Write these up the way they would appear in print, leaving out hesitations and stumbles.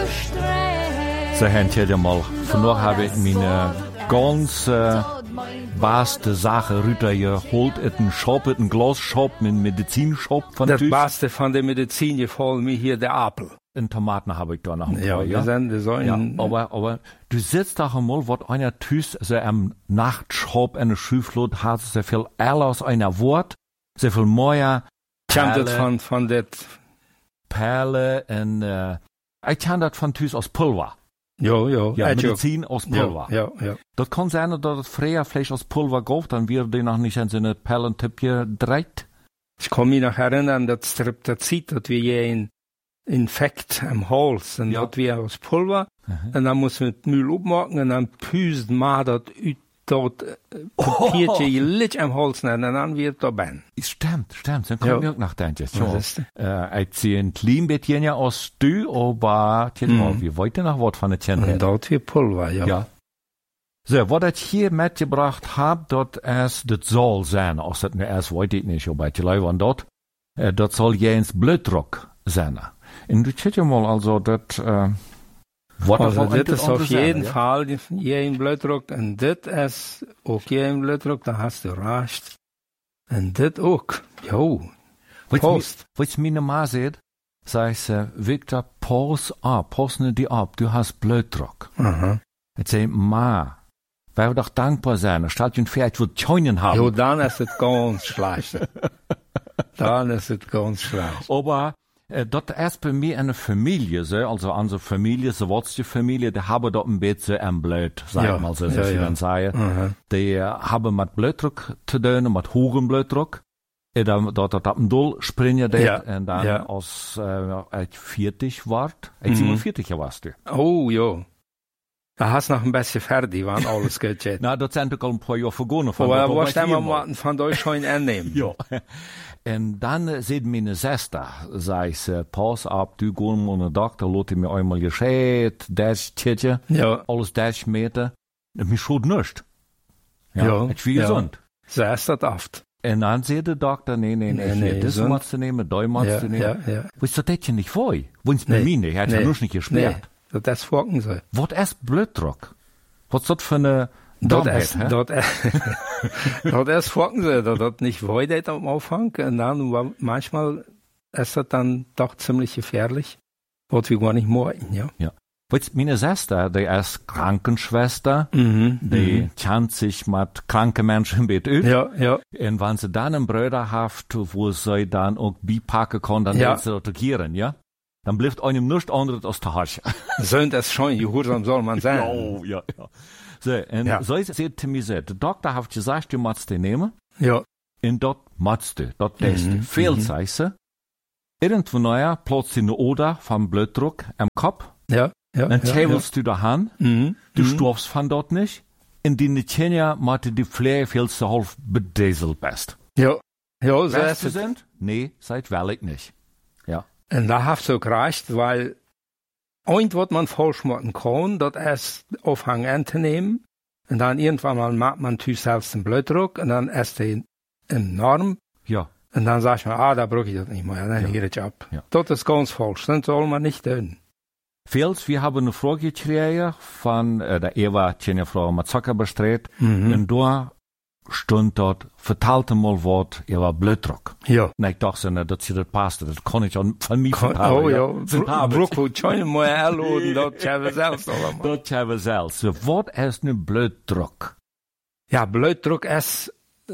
So, Herr mal, vandaag habe ich meine ganz beste Sache Rüter geholt, einen Shop, einen Glasshop, einen Medizinshop von Das Beste von der Medizin gefällt mir hier der Apfel. In Tomaten habe ich da noch ein Ja, paar, wir sind so in... Ja, aber du sitzt da einmal, was einer tüß, so am Nachtshop in der Schüflot hat, sehr viel Erl aus einer Wort, sehr viel mehr Kommt das von der... Perle und, ich kann das von tüß aus Pulver. Ja, Medizin aus Pulver. Ja. Das kann sein, dass es früher vielleicht aus Pulver gab, dann wird die noch nicht in so eine Perlentipp gedreht. Ich kann mich noch erinnern, das Streptozid, dass wir hier ein Infekt am Hals, und das wir aus Pulver, und dann muss man mit Müll abmachen, und dann püst man das dort Papiertje licht am Hals nehmen, und dann wird das ben. Stimmt, dann kann ich auch nachdenken. Was ist ich sehe ein klein bisschen ja aus du, aber wir wollten noch was von der Tjen. Und dort wie Pulver, ja. So, was ich hier mitgebracht habe, das soll sein, auch das erst wollte ich nicht, aber ich glaube an dort, das soll jens Blutdruck sein. Und du checkst mal, also, das, also das ist auf jeden Fall jeden Blutdruck, und das ist auch jeden Blutdruck, da hast du recht. Und das auch, jo. Post. Was meine Ma sagt, sagt Victor, pass nicht die ab, du hast Blutdruck. Ich sage, Ma, weil wir doch dankbar sein, statt ein Pferd wird Scheunen haben. Jo, dann ist es ganz schlecht. Aber, das ist bei mir eine Familie, so, also unsere Familie, so was die Familie, die haben da ein bisschen am Blut, sagen mal so, wie man sagt. Die haben mit Blutdruck zu tun, mit hohem Blutdruck. Dat op een doel springen deed en dan als ik 40 word, ik 47 was du. Oh, ja. Da hast noch ein bisschen fertig, waren alles geht. Na, dat zijn ook al een paar jaar vergonnen. Aber was haben wir von euch schon annehmen? Ja. En dan zit meine Schwester, zei ze, pas op, du gehst mal naar de dokter, laat mir einmal gescheit, 30 Tetje, alles 30 Meter, en mir schuld nicht. Ja, ich bin gesund. So ist das oft. En dan zei de dokter, nee, das musst du nehmen, da musst du nehmen. Was ist das denn nicht vor? Wenn's bei mir nicht, hat ja nur nicht gesperrt. Nee, das folgen soll. Was ist Blutdruck? Was ist das für eine Dort ist folgen soll, das nicht weiter am Anfang, und dann manchmal ist das dann doch ziemlich gefährlich, was wir gar nicht morgen, ja. Weißt, meine Schwester, die ist Krankenschwester, die kennt sich mit kranken Menschen mit übt. Ja. Und wenn sie dann einen Bruder hat, wo sie dann auch beipacken kann, dann wird sie reagieren, ja? Dann bleibt einem nichts anderes als der Hasch. Sind das schon, gehorsam soll man sein. Ja. So, und so ist es zu mir so, der Doktor hat gesagt, du musst den nehmen. Ja. Und dort musst du, dort lässt du. Viel Zeit. Irgendwo neuer, plötzlich eine Oder vom Blutdruck am Kopf. Ja. Dann travelst du dahin, du stirbst von dort nicht, in die Kenia machte die Pflege viel zu halb bedäselt bist. Ja, so ist es. Nee, seid wellig nicht. Ja. Und da hast du gereicht, weil was man falsch machen kann, das ist Aufhang anzunehmen, und dann irgendwann mal macht man selbst den Blutdruck, und dann ist der enorm. Ja. Und dann sagt man, da brauche ich das nicht mehr, dann höre ich ab. Ja. Das ist ganz falsch, das soll man nicht tun. Wir haben eine Frage gekriegt von der Eva, die Frau Mazzocca bestrebt, und da stund dort, vertalte mal was über Blutdruck. Ja. Und ich dachte, dass sie das passte, das kann ich auch von mir vertalen. Oh ja, Brooklyn, schon mal erladen, das haben wir selbst allemaal. Das haben wir selbst. So, was ist nun Blutdruck? Ja, Blutdruck ist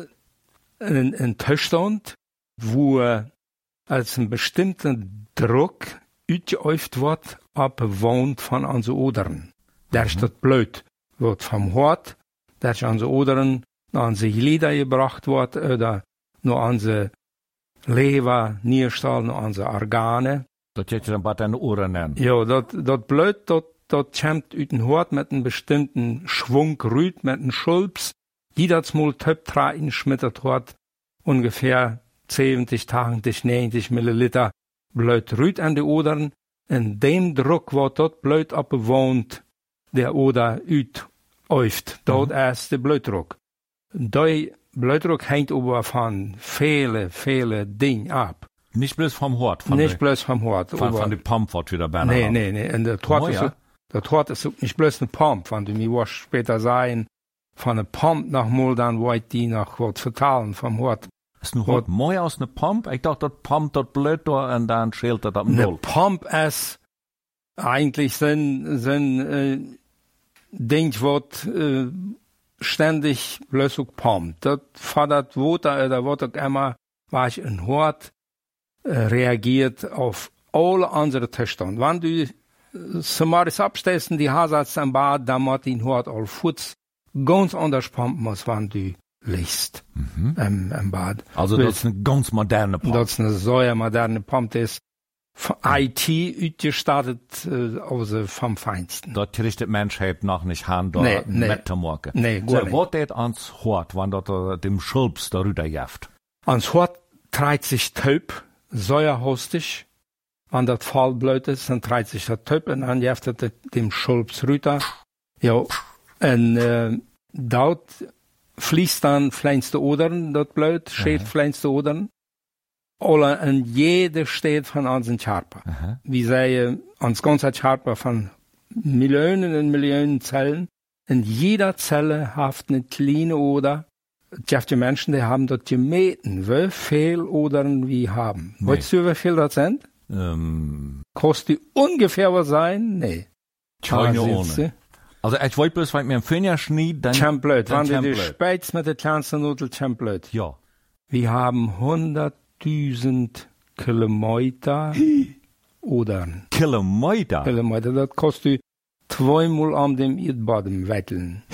ein Zustand, wo als ein bestimmter Druck uitgeoefend wordt op een wond van onze oderen. Daar is dat bloed, wordt van hart, daar is onze oderen naar onze glieder gebracht wordt, oder naar onze lever, nierstaal, naar onze organen. Dat je dan wat aan de oren neemt. Ja, dat bloed, dat komt uit een hart met een bestimmten schwung, ruut, met een schulps, die dat mal top schmittert wordt, ungefähr 70, 80, 90 Milliliter Blut ruut aan de oderen, en dem Druck wordt dat Blut opgewoond, der Oder uitäuft. Dat is de Blutdruck. Die Blutdruck hängt aber von viele Dingen ab. Nicht bloß vom Hort. Nicht bloß vom Hort. Von der Pump, was wieder bei Nee. Und der Hort ist auch nicht bloß eine Pump, wenn du mir was später sagen, von der Pump nach mal, dann wollt die nach was vertalen vom Hort. Ist ein Hort mehr als eine Pump? Ich dachte, das Pump, das blöd da und dann schält das am Null. Eine Pump ist eigentlich sind Ding, was ständig bloß auch pumpt. Das fordert Water, da wird auch immer, was ein Hort reagiert auf alle andere Zustände. Wenn du summaris abstellst die Hasatz am Bad, dann muss die Hort all Fuß ganz anders pumpen, als wenn du liegst im Bad. Also das ist eine ganz moderne Pump. Das ist eine sehr moderne Pump, die ist von IT gestartet, also vom Feinsten. Dort richtet Menschheit noch nicht Hand, da mitzumachen. Nee, gut. So, was geht ans Hort, wenn dort dem Schulps darüber jaft? Ans Hort treibt sich Taub, säuerhostig. Wenn das Fall blöd ist, dann treibt sich das Taub und dann jaft dem Schulps rüber. Ja, und dort fließt dann fleinste Odern, dort blöd, schält fleinste Odern. Alle in jede Stadt von unseren Charpa. Wir sagen, uns ganze Charpa von Millionen und Millionen Zellen. In jeder Zelle hat eine kleine Oder. Die Menschen, die haben dort gemessen, wie viel Odern wir haben. Nee. Weißt du, wie viel das sind? Kostet die ungefähr was sein? Nee. Keine ohne. Also, ich wollte bloß, wenn mir ein Finger schnitt, dann. Champlöt. Wenn du die Speiz mit der kleinsten Nudel Champlöt. Ja. Wir haben 100.000 Kilometer Odern. Kilometer? Das kostet 2-mal an dem Erdboden wetteln.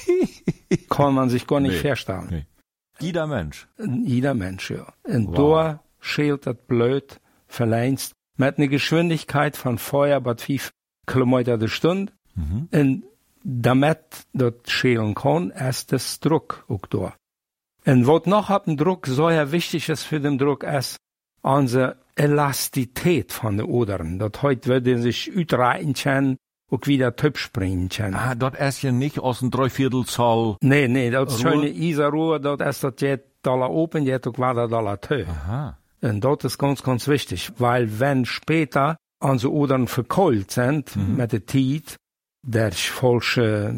Kann man sich gar nicht vorstellen. Nee. Jeder Mensch? Jeder Mensch, ja. Und da schält das blöd, verleinst, mit einer Geschwindigkeit von Feuer bei 5 Kilometer die Stunde. Und damit das schälen kann, ist das Druck auch da. Und was noch ab dem Druck sehr wichtig ist für den Druck, ist unsere Elastität von den Odern. Das heute würde sich utreiten können, auch wieder Typ springen können. Ah, dort ist ja nicht aus dem Dreiviertelzoll. Nee, das ist schöne Isarruhe, dort ist das jetzt Dollar open, jetzt auch weiter Dollar teuer. Aha. Und das ist ganz, ganz wichtig, weil wenn später unsere Odern verkohlt sind, mit der Zeit, durch falsch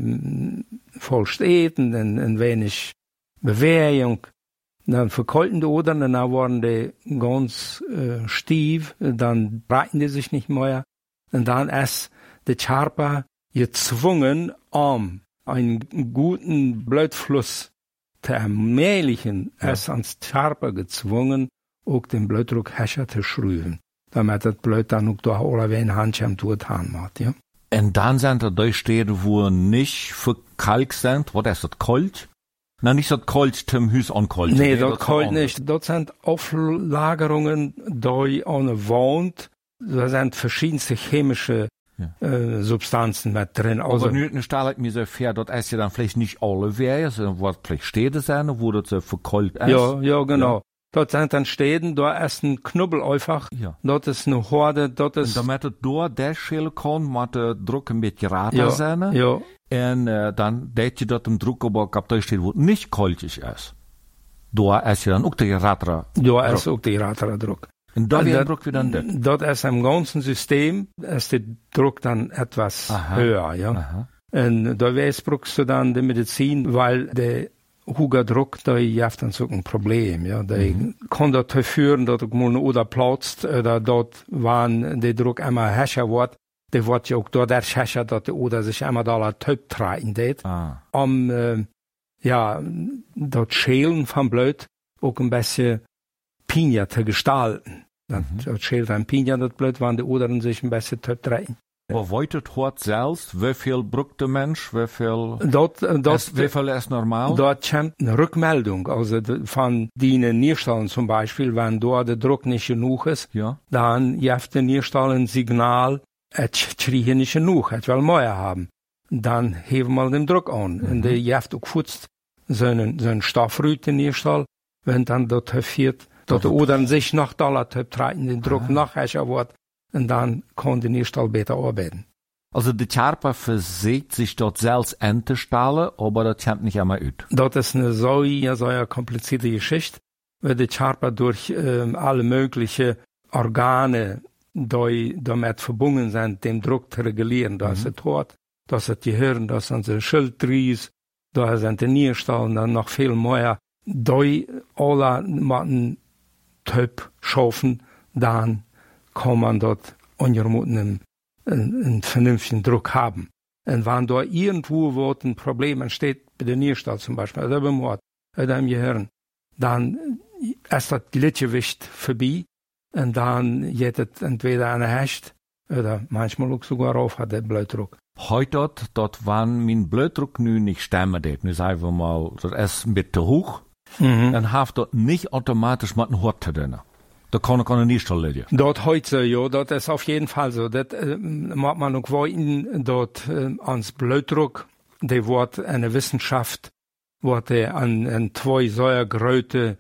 Eten und ein wenig Bewegung, dann verkohlten die Odern, und dann waren die ganz stief, dann breiten die sich nicht mehr, und dann ist der Charpa gezwungen, einen guten Blutfluss zu ermöglichen, ist ans Charpa gezwungen, auch den Blutdruck höher zu schrauben, damit das Blut dann auch da alle ein Handschirm getan hat, ja. Und dann sind da Städte, wo nicht verkalkt sind, was ist das, kalt? Na, nicht so kalt zum Haus ankalt. Nee, das kalt nicht. Dort sind Auflagerungen da an der Wand. Da sind verschiedenste chemische Substanzen mit drin. Also, aber nun stelle ich mir so vor, dort ist ja dann vielleicht nicht alle Wege, sondern wo vielleicht Städte sind, wo das so verkalt ist. Ja, genau. Ja. Dort sind dann Städten, da ist ein Knubbel einfach. Ja. Dort ist eine Horde, dort ist. Und damit dort der schälen kann, muss der Druck ein bisschen rater sein. Ja. Und dann deed je dat im Druck aber gab da steht, wo nicht kaltig ist. Da ist ja dann auch der ratere Druck. Da ist auch der ratere Druck. Und da wird der Druck wieder das. Dort ist im ganzen System, ist der Druck dann etwas höher, ja. Aha. Und da brauchst du dann die Medizin, weil der hohe Druck, da hat dann so ein Problem, ja. Der kann dazu führen, dass mal eine Oder platzt, oder dort, wann der Druck immer höher wird, der wird ja auch dort der Schächer, dass die Oder sich immer da Töp treiten det. Dort Schälen vom Blut auch ein bisschen Pinja zu gestalten. Dort schält ein Pinja das Blut, wenn die Odern sich ein bisschen Töp treiten. Aber weitet Hort selbst, wie viel braucht der Mensch, wie viel ist normal? Dort kommt eine Rückmeldung, also von den Nierstallen zum Beispiel, wenn dort der Druck nicht genug ist, dann gibt der Nierstall ein Signal, ich kriege nicht genug, ich will mehr haben. Dann heben wir den Druck an. Und der jeft auch futzt so einen Stoffrüt in den Stall, wenn dann dort führt, dort oder sich noch Dollar treiten, den Druck noch höher wird, und dann kann der Nierstall besser arbeiten. Also der Charpa versägt sich dort selbst Entestallen, aber das kommt nicht einmal ut. Das ist eine sehr komplizierte Geschichte. wird die Charpa durch alle möglichen Organe, die damit verbunden sind, den Druck zu regulieren. Da ist das Hort, das ist die Hirn, das sind die Schilddrüse, da sind die Nierenstall und dann noch viel mehr. Die alle machen Typ schaffen, dann kann man dort einen vernünftigen Druck haben. Und wenn da irgendwo ein Problem entsteht, bei der Nierenstall zum Beispiel, oder beim Mord, oder im Gehirn, dann ist das Gleichgewicht vorbei und dann geht es entweder eine Hecht oder manchmal auch sogar auf hat der Blutdruck. Heute dort wann mein Blutdruck nu nicht stemmen det, nu sagen wir mal, das ist ein bisschen hoch, dann haft dort nicht automatisch mit dem Hort zu tun. Da kann ich auch nicht liegen. Dort heute, ja, das ist auf jeden Fall so. Das mag man auch wollen, dort ans Blutdruck, der wird eine Wissenschaft, wird an zwei Säuergröte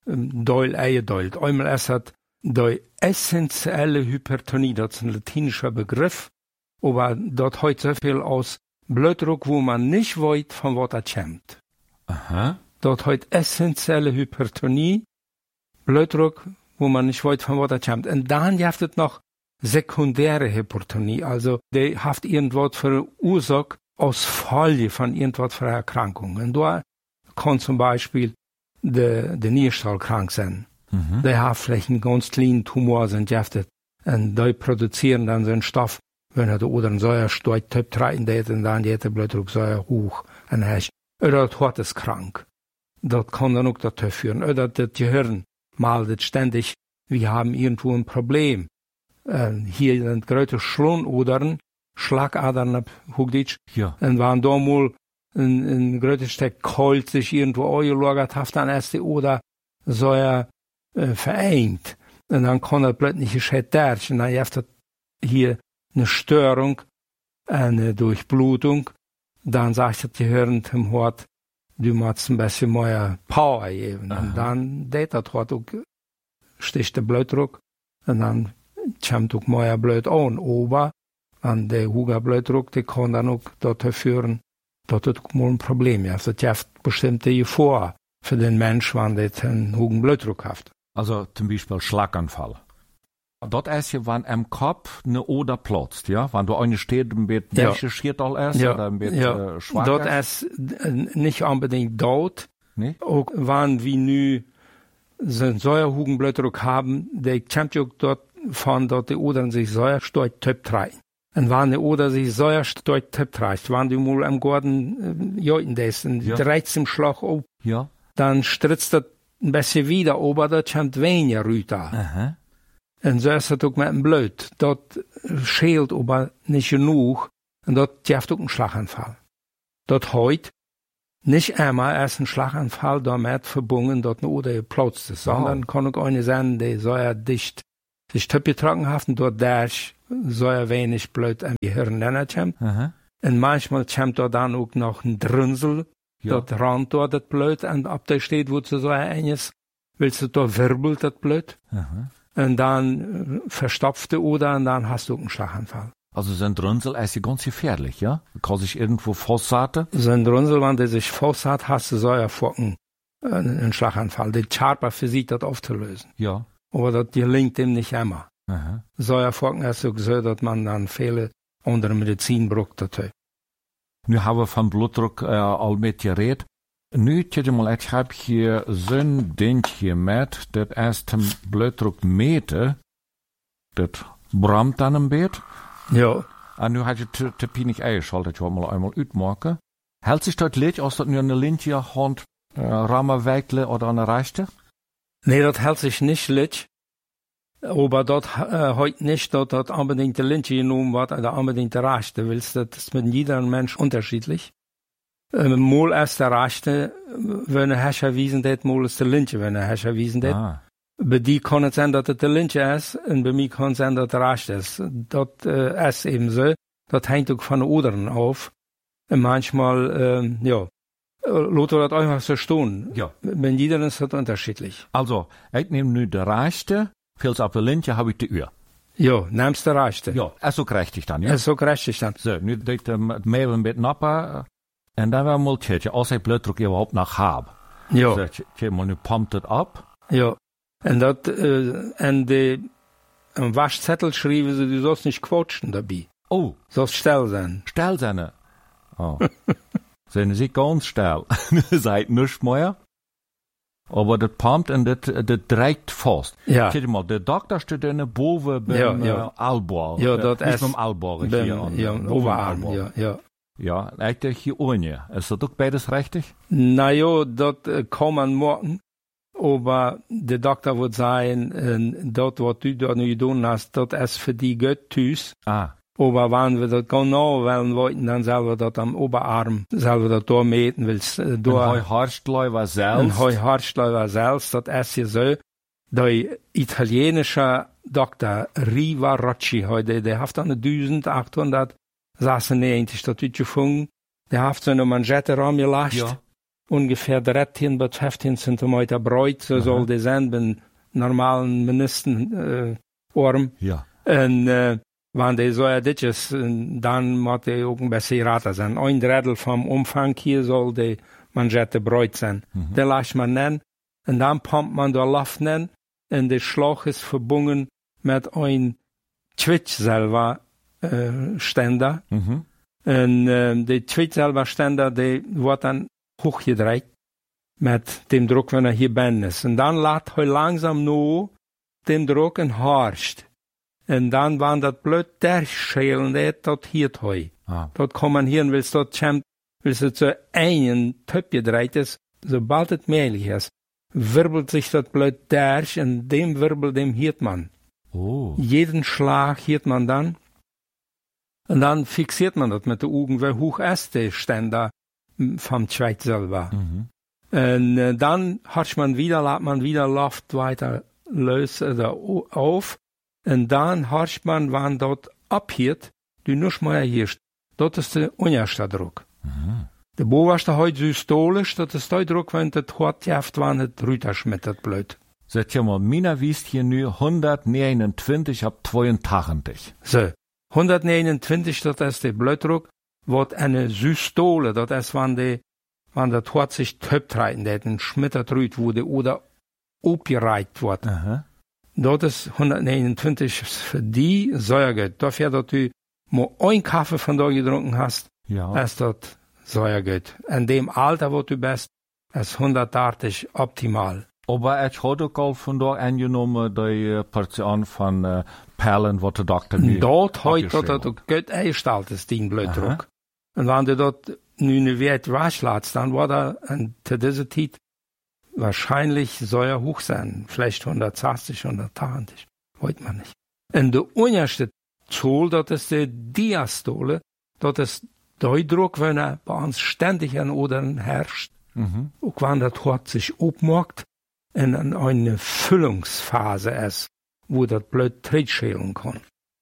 eingeteilt. Einmal ist das die essentielle Hypertonie, das ist ein latinischer Begriff, aber dort heute so viel aus Blutdruck, wo man nicht weiß, von was das kommt. Aha. Dort heute essentielle Hypertonie, Blutdruck, wo man nicht weiß, von was das kommt. Und dann gibt es noch sekundäre Hypertonie, also die hat irgendwas für Ursache aus Folge von irgendwas für Erkrankungen. Und da kann zum Beispiel der Nierenstall krank sein. Die haben vielleicht einen ganz kleinen Tumor sind giftet. Und die produzieren dann so einen Stoff, wenn er oder ein Säuerstoff Typ 3 hat, und dann geht der Blutdruck sehr hoch. Oder das Hort ist krank. Das kann dann auch dazu führen. Oder das Gehirn meldet ständig, wir haben irgendwo ein Problem. Hier sind große Schlundodern, Schlagadern auf Hochdeutsch. Ja. Und wenn da mal ein großes Stück kalt sich irgendwo eingelagert hat, dann ist die Oder Säuer vereint. Und dann kann das plötzlich gescheit durch. Und dann gibt es hier eine Störung, eine Durchblutung. Dann sagt das Gehirn zum Hort, du musst ein bisschen mehr Power geben. Und dann geht das Hort auch, sticht der Blutdruck. Und dann kommt auch mehr Blut an. Aber an der hohe Blutdruck, der kann dann auch dazu führen, dass es mal ein Problem ist. Das gibt bestimmte Gefahr für den Menschen, wenn der einen hohen Blutdruck hat. Also zum Beispiel Schlaganfall. Dort ist ja, wenn am Kopf eine Oder platzt, ja? Wenn du eine steht, ein bisschen schiert all ist, oder ein bisschen schwach ist. Dort ist nicht unbedingt dort. Nee? Auch wenn wir nu so einen säuerhohen Blutdruck haben, der kommt ja dort von dort die Oder sich Säuerstoff Typ 3. Und wenn die Oder sich Säuerstoff Typ 3, wenn du mal am Garten joiten des und dreht im Schlag auf, dann stritzt das ein bisschen wieder, aber das kommt weniger runter. Und so ist das auch mit dem Blut. Das schält aber nicht genug und das gibt auch einen Schlaganfall. Das heute nicht einmal ist ein Schlaganfall damit verbunden, dass eine Oder geplatzt ist, sondern kann auch eine sein, die säuerdicht sich Typ getragen hat und dort sehr wenig Blut im Gehirn kommt. Und manchmal kommt da dann auch noch ein Drünsel, dort rannt dort das Blut, und ab der steht, wo zu so eng ist, willst du da wirbelt das Blut. Und dann verstopft die Oder und dann hast du einen Schlaganfall. Also so ein Drünsel ist ja ganz gefährlich, ja? Kann sich irgendwo festsaten? So ein Drünsel, wenn der sich festsat, hast du so einen Schlaganfall. Die Charpa versucht das aufzulösen. Ja. Aber das gelingt ihm nicht immer. Säuerfocken ist so gesagt, dass man dann viele andere Medizin braucht dazu. Nu haben wir von Blutdruck al mit geredet. Nu tje mal, ich hab hier so ein Ding hier mit, das erst den Blutdruck meten, das brammt dann im Bett. Ja. Und nu hat je te pinig eingeschaltet, ich will mal einmal uitmaken. Hält sich das Licht, als das nur eine Lintje, Hand, Rammerweikle oder eine Rechte? Nee, das hält sich nicht Licht. Aber dort heute nicht, dass das unbedingt die Lintje genommen wird, oder unbedingt der Rechte. Das ist mit jedem Mensch unterschiedlich. Mal ist der Rechte, wenn er Herrscher wiesen det, mal ist der Lintje, wenn er Herrscher wiesen det. Bei die kann es sein, dass es der Lintje ist, und bei mir kann es sein, dass der Rechte ist. Das ist eben so. Das hängt auch von den Odern auf. Und manchmal, Lothar das einfach so stehen. Ja. Bei jedem ist das unterschiedlich. Also, ich nehme nu der Rechte, Fils auf der Lintje habe ich die Uhr. Ja, nimmst der Rechte. Ja, so krieg ich dann, ja? So krieg ich dann. So, nu deed het meer een beetje nappa. En dan wel mal tje, als ik bloeddruk überhaupt nog heb. Ja. So, tje, maar nu pumpt het op. Ja. Und dat, am Waschzettel schrieben sie, du sollst nicht quatschen dabei. Oh. Sollst still sein. Still sein. Oh. Sind sie ganz still. Seid nicht mehr. Aber das pumpt und das trägt fast. Ja. Kijk mal, der Doktor steht in der Boven beim Aalborg. Ja, dat nicht is. beim Aalborg hier. Ja, Oberarm, ja. Ja, eigentlich hier ohne. Ist das doch beides richtig? Na ja, dat kann man morgen. Aber der Doktor wird sagen, dort, was du da nu getan hast, das ist für die Göttus. Ah. Aber wenn wir das genau wollen wollten, dann sollen wir das am Oberarm, sollen wir das da meten, willst du. Ein Hartschleifer selbst. Ein Hartschleifer selbst, das ist ja so. Der italienische Doktor Rivarocci heute, der hat dann 1896 das gefunden. Der hat so eine Manschette rumgelacht. Ja. Ungefähr 13 bis 15 Zentimeter breit, so soll der sein, beim normalen Ministern, Arm. Ja. Und, wenn der so dit ist, dann muss der auch ein bisschen rater sein. Ein Drittel vom Umfang hier soll die Manschette breit sein. Der lässt man nennen, und dann pumpt man da Luft nennen, und der Schlauch ist verbunden mit ein Twitch-Selber, Ständer. Und, der Twitch-Selber-Ständer, der wird dann hochgedreht mit dem Druck, wenn hier ben ist. Und dann lässt er langsam nur den Druck und horcht. Und dann, wenn das blöd durchschälen, dort hier heu. Ah. Dort kann man hier, willst dort schämt, willst du zu einen Töpf gedreht ist, sobald es möglich ist, wirbelt sich das blöd durch, und dem Wirbel, dem hielt man. Oh. Jeden Schlag hielt man dann. Und dann fixiert man das mit den Augen, wie hoch ist der Ständer vom Schweiz selber. Und dann lässt man wieder Luft weiter lösen auf. Und dann hörst man, wenn dort abhielt, du nicht mehr hirst. Dort ist der unterste Druck. Der Bo was da heute so stolisch, das ist der Druck, wenn das hart jaft, wenn es runterschmettert blöd. Seht ihr mal, mina wiest hier nur 129 ab 82. So, 129, das ist der Blutdruck, wird eine Systole, das ist, wenn das hart sich töpft reiten, der den schmettert rüt wurde oder abgereiht wird. Dort ist 129 für die Säuergeld. Dafür, dass du mal einen Kaffee von da getrunken hast, ist das Säuergeld. In dem Alter, wo du bist, ist 180 optimal. Aber ich hatte auch al von da angenommen, die Portion von Perlen, was der Doktor mir dort heute, das Geld eingestellt ist, den Blutdruck. Und wenn du dort nun weit waschlässt, dann war da, zu dieser Zeit, wahrscheinlich soll er hoch sein, vielleicht 180, 180, weiß man nicht. Und der unterste Zoll, das ist die Diastole, das ist der Druck, wenn er bei uns ständig an Odern herrscht, auch wenn das Hort sich abmacht, und eine Füllungsphase ist, wo das Blut trittschälen kann.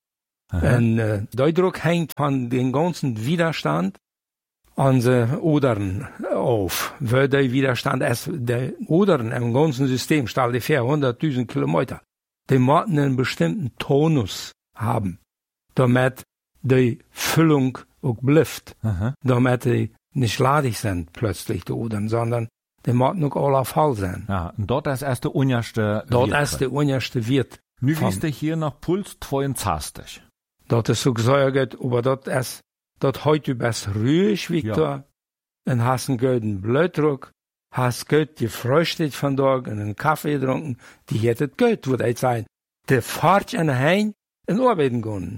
Und der Druck hängt von dem ganzen Widerstand an den Odern auf, weil der Widerstand ist, der Odern im ganzen System, stell dir vor, 100.000 Kilometer, die müssen einen bestimmten Tonus haben, damit die Füllung auch bleibt, damit die nicht ladig sind, plötzlich, die Odern, sondern die müssen auch alle voll sein. Ja, und dort ist erst der unterste Wirt. Dort ist der unterste Wirt. Nu wiest du hier noch Puls 22. Dort ist so gesagt, aber dort ist, dort heute du bist ruhig, Victor, und hast einen guten Blutdruck, hast gut gefrühstückt von dort und einen Kaffee getrunken, die hätte gut, würde ich sagen. Der fährt an der Heim und arbeiten gehen.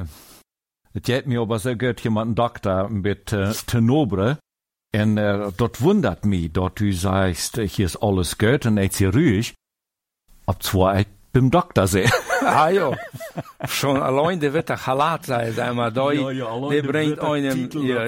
Es geht mir aber so gut, jemand Doktor mit Tenobre, und dort wundert mich, dort du sagst, hier ist alles gut und jetzt hier ruhig, ob zwar ich beim Doktor sehe. Ah ja, schon allein der wird der Chalat sein, sag mal, der bringt einem,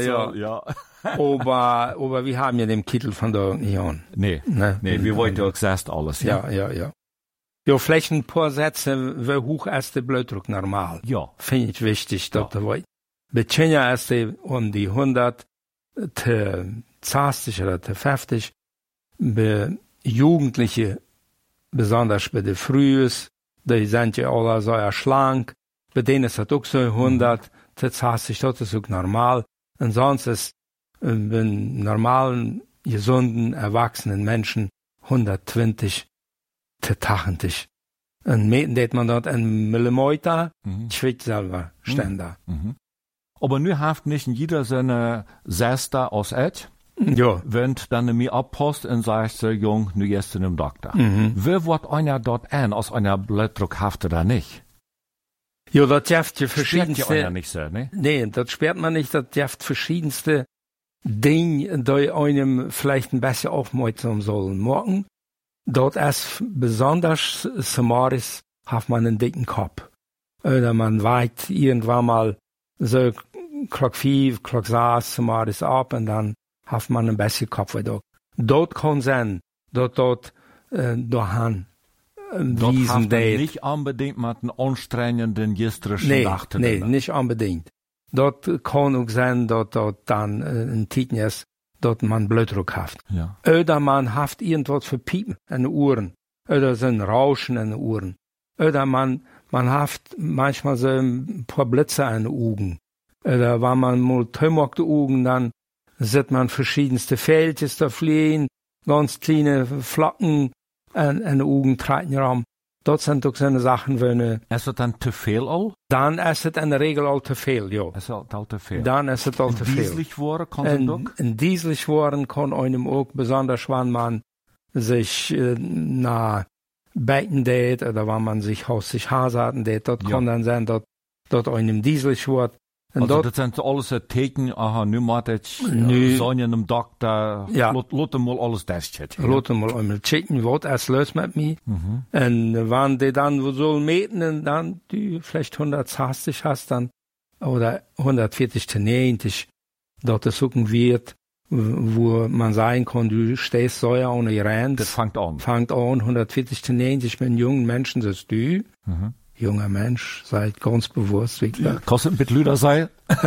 aber wir haben ja den Kittel von der Union. Nee, wir wollten ja gesagt alles, ja. Ja, vielleicht ein paar Sätze, wie hoch ist der Blutdruck normal? Ja. Finde ich wichtig, dass du weißt. Bei China ist der um die 100, 20 oder 50, bei Jugendliche, besonders bei den Frühes, die sind ja alle so schlank, bei denen ist das auch so 100, 20, das ist auch normal. Und sonst ist bei normalen, gesunden, erwachsenen Menschen 120 te tachtig. En meten deed man dat en Millimeter, schwit selber, Ständer. Aber nu haft nicht jeder seine Sester aus Ed. Ja. Wenn dann mir abpost und sagt, so, Jung, nu gehst du zum Doktor. Wer wird einer dort an, aus einer Blutdruckhafte da nicht? Ja, das jaft je Sperrt verschiedenste. ja nicht so, ne? Nee, das sperrt man nicht, das jaft verschiedenste Dinge, die einem vielleicht ein bisschen aufmerksam sollen morgen. Dort ist besonders Samaris, hat man einen dicken Kopf. Oder man weit irgendwann mal so Klock 5, Klock 6 Samaris ab und dann hat man ein bisschen Kopf. Dort kann sein, dort dahin Dort wiesen haft man det. nicht unbedingt mit einem anstrengenden gestrischen Nacht. Nee, nicht unbedingt. Dort kann auch sein, dort dann ein Tietjes, dort man Blutdruck hat. Ja. Oder man hat irgendwas für Piepen an den Ohren. Oder so ein Rauschen an den Ohren. Oder man hat manchmal so ein paar Blitze an den Augen. Oder wenn man mal tömmert die Augen, dann sieht man verschiedenste Fältchen da fliehen, ganz kleine Flocken an den Augen treten rum. Dort sind doch so eine Sachen, wenn Ist das dann zu viel all? dann ist es in der Regel al te viel, ja. Ist das all zu viel? Dann ist es al te viel. Dieselig worden, kann es doch? En dieselig worden kann einem auch, besonders wenn man sich na Becken deed, oder wenn man sich aus sich Haarsaten deed, dort kann dann sein, dort einem dieselig wird. Und Also dort, das sind so alles so Teken, aha, nu macht ich, Nu- Sonja einem Doktor, Ja. lot mal alles das checken. laten we einmal checken, wat es los mit mir. Und wenn die dann so meten, und dann die vielleicht 160 hast, dann, oder 140 zu 90, dort es suchen wird, wo man sagen kann, du stehst so ja ohne Das Grenz, fängt an. fängt an, 140 zu 90 mit jungen Menschen, das du, junger Mensch, seid ganz bewusst, wirklich. Kostet ein bisschen Lüder sei.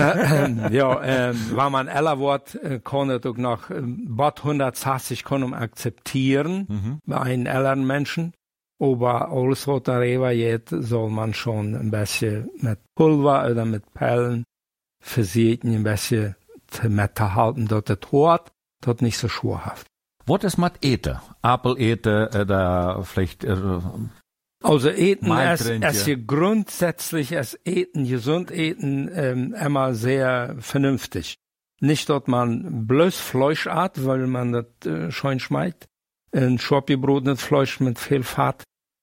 Ja, wenn man älter wird, kann es auch noch, Bad 160 kann man akzeptieren, bei einem älteren Menschen. Aber alles, was darüber geht, soll man schon ein bisschen mit Pulver oder mit Pellen versiegen, ein bisschen mit halten, dass das Hort, das nicht so schwerhaft. Was ist mit Eten? Apfel eten, oder vielleicht, Also eten Maltränke. es hier grundsätzlich es eten, gesund eten, immer sehr vernünftig. Nicht, dass man bloß Fleisch hat, weil man das schön schmeckt. Ein schopgebrotenes Fleisch mit viel Fett.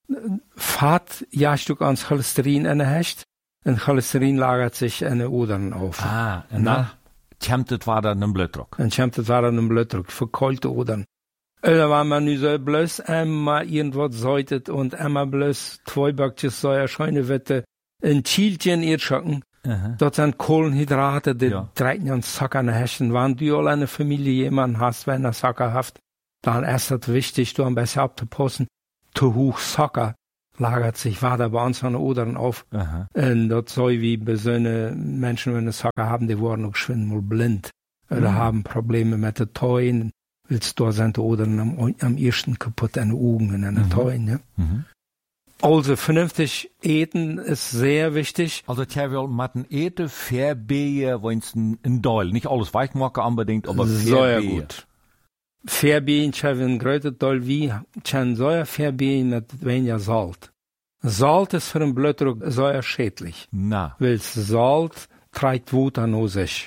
Fett jagt auch ans Cholesterin in der Hecht. Und Cholesterin lagert sich in den Odern auf. und dann kämpft war dann ein Blutdruck. Und kommt das war dann ein Blutdruck, verkeulte Odern. Oder wenn man nu so bloß einmal irgendwas säutet und einmal bloß 2 Backjes Säuer, scheine Wette, ein Chielchen ihr schocken, dort sind Kohlenhydrate, die treten ja Zucker in den Hechten. Wenn du all eine Familie jemanden hast, wenn er Zucker hat, dann ist es wichtig, du am besten abzupassen, zu hoch Zucker lagert sich weiter bei uns an den Odern auf. Und das soll wie bei so einen Menschen, wenn sie Zucker haben, die werden auch schwindend mal blind. Oder haben Probleme mit den Teuen. Willst du sind die Odern am ersten kaputt an den Augen und an den Teuen, ja. Also vernünftig eten ist sehr wichtig. Also, ich will mit dem Eten verbehe, wenn es ein Doll, nicht alles weichmachen unbedingt, aber Sehr verbehe. gut. Verbehe, ich habe ein größer Doll wie, ich kann sehr verbehe mit weniger Salz. Salz ist für den Blutdruck sehr schädlich. Na, Weil Salz trägt Wut an sich.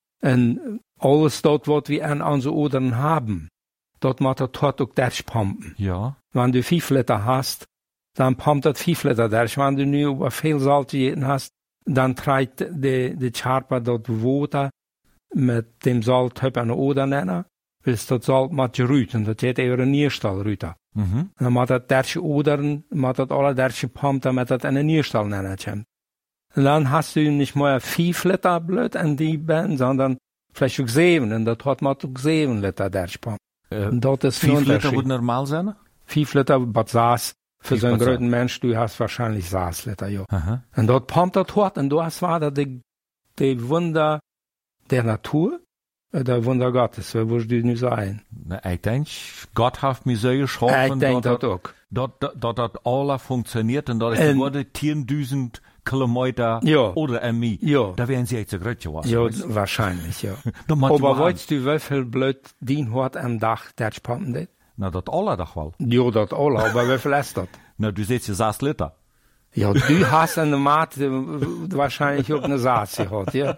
Und alles dort, was wir an unseren Odern haben, dort muss der Tod auch durchpumpen. ja. Wenn du 5 Liter hast, dann pumpt das 5 Liter durch. Wenn du nu über viel Salz gegessen hast, dann trägt die Charpa dort Wut mit dem Salz an den Odern nennen, weil das Salz muss gerüten, das geht eher ein Nierstall rüten. Dann muss das durch Odern, muss das alle durchpumpt, damit das in den Nierstall nennen kommt. Und dann hast du nicht mehr 5 Liter Blut an die Band, sondern vielleicht auch 7. Und das hat man auch 7 Liter durchpumpt. Und das ist 5 ein Liter Unterschied. wird normal sein? 5 Liter, was saß. Für so einen 5%. großen Mensch, du hast wahrscheinlich 6 Liter, ja. Aha. Und dort pumpt das hart. Und du hast weiter die Wunder der Natur, der Wunder Gottes. Wer würdest du nicht sagen? Na, ich denke, Gott hat mir so geschaffen, Ich denke das auch. dass alles funktioniert und dass ich wurde 10.000 Kilometer Ja. oder an mich. Ja. Da wären sie echt so groß gewesen. Ja, weißt du? wahrscheinlich, ja. Da macht Aber man weißt du, wie viel Blut die hat am Dach durchpumpen? Na, dat alle doch wel. Ja, dat alle, aber wie viel ist das? Na, du siehst ja 6 Liter. Ja, du hast eine Mate wahrscheinlich auch eine Saat gehabt, ja.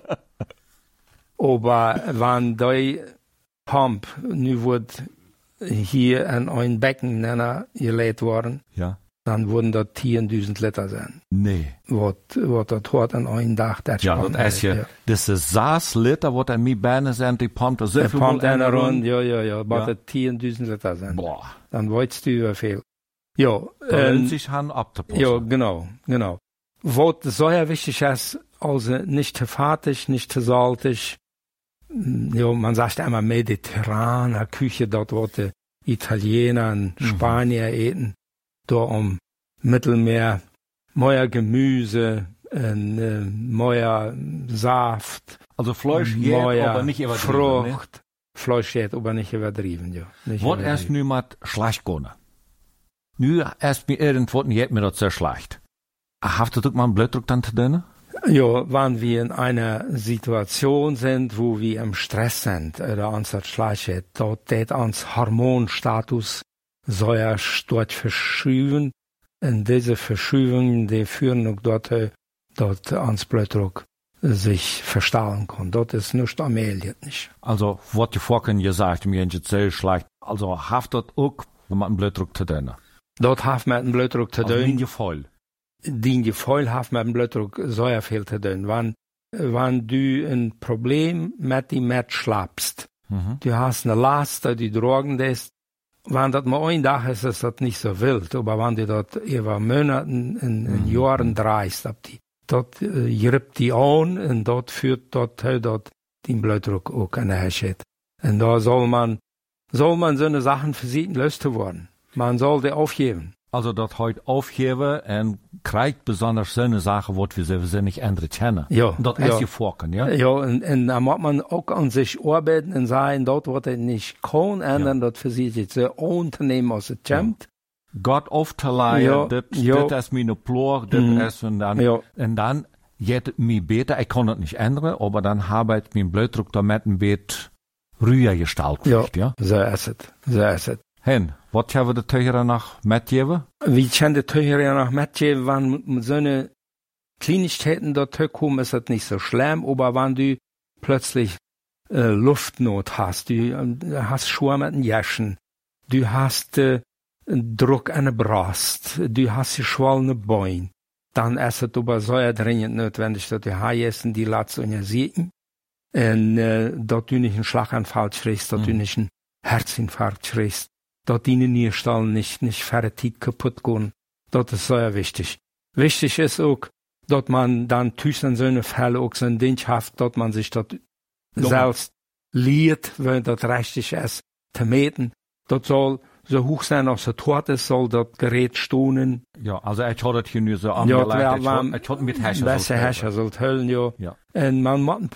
Aber wenn die Pump nu wird hier in ein Becken gelegt worden, Ja. dann würden das 10.000 Liter sein. Nee. Was das hat an einem Tag, das Ja, spannend dat is je. Dus de 6 Liter wordt er mij bijna zijn, die pompt er Der zoveel pumpt in einer de rund, ja, aber Ja. das 10.000 Liter sein. Boah. Dann weißt du wie viel. Ja, Da lohnt sich han abzupassen. ja, genau. Was sehr wichtig ist, also nicht zu fettig, nicht zu salzig. Ja, man sagt immer mediterrane Küche, dort wo die Italiener und Spanier eten. Da um Mittelmeer, mehr Gemüse, mehr Saft, Also Fleisch geht, aber nicht übertrieben. Frucht. Fleisch geht, aber nicht übertrieben, ja. Nicht Wat erst nu met schlecht kunnen? Nu erst mir irgendwo geht mir das sehr schlecht. Habt ihr doch mal einen Blutdruck dann zu tun? Ja, wenn wir in einer Situation sind, wo wir im Stress sind, oder uns das schlecht geht, dort geht uns Hormonstatus sehr stark verschieben. Und diese Verschiebungen, die führen auch dazu, dass uns Blutdruck sich verstellen kann. Dort ist nicht allmählich nicht. Also, wat je vorhin gesagt, mir ist sehr schlecht. Also, haft das auch mit einem Blutdruck zu tun? Dort hat man einen Blutdruck zu Also, tun. in je voll. Die Gefühl hat mit dem Blutdruck sehr viel zu tun. Wenn du ein Problem mit dem Match schlappst, du hast eine Last, die drogen das, wenn das mal ein Tag ist, ist das nicht so wild, aber wenn du das über Monaten, in Jahren dreist, dort grippt die an und dort führt dort den Blutdruck auch an der Herrschaft. Und da soll man so eine Sachen versuchen, löst zu werden. Man soll die aufgeben. Also, dat heute aufheben und kriegt besonders so eine Sache, was wir sowieso nicht andere kennen. Ja. Dat ja. ist je vorken, ja? Ja, und da muss man auch an sich arbeiten und sagen, dort wird er nicht kann ändern, dort versucht jetzt so Unternehmen, als es kommt. Gott aufzuleihen, Ja, dit ist meine Plor, dit ist und dann geht es mir besser, ich kann das nicht ändern, aber dann habe ich meinen Blutdruck damit ein bisschen ruhiger gestaltet, ja? So ist es. Hen, was haben wir de Teurer noch mitgeben? Wie kann der Teurer noch mitgeben, wenn so eine Kleinigkeiten dort kommen, ist das nicht so schlimm, aber wenn du plötzlich Luftnot hast, du hast Schuhe mit den Jaschen, du hast Druck an der Brust, du hast geschwollene Beine, dann ist es aber sehr dringend notwendig, dass du Haiessen die Latz untersuchen und dass du nicht einen Schlaganfall kriegst, dass du nicht einen Herzinfarkt kriegst, dass die Nierstallen nicht fertig kaputt gehen. Das ist sehr wichtig. Wichtig ist auch, dass man dann in so eine Fälle auch so ein Ding hat, dass man sich das selbst lehrt, wenn das richtig ist, zu meten. Das soll so hoch sein, als es tot ist, soll das Gerät stohnen. Ja, also ich hatte das hier nur so Ja, angelegt, ich hatte mit Häscher besser Häscher sollte höllen, ja. Und man muss